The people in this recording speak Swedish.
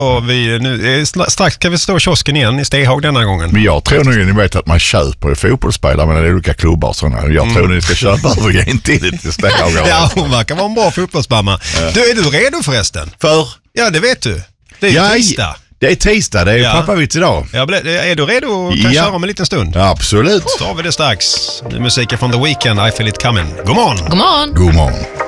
Och strax kan vi stå i kiosken igen i Stehag denna gången. Men jag tror nog ni vet att man köper fotbollsspelare med olika klubbar och sådana. Jag tror ni ska köpa över gentidigt till Stehag. Ja, hon verkar vara en bra fotbollsmamma. Du, är du redo förresten? För? Ja, det vet du. Det är ju tisdag. Det är tisdag, det är pappavits idag. Ja, är du redo att köra om en liten stund? Absolut. Så har vi det strax. Musiken från The Weeknd, I Feel It Coming. God morgon! God morgon! God morgon.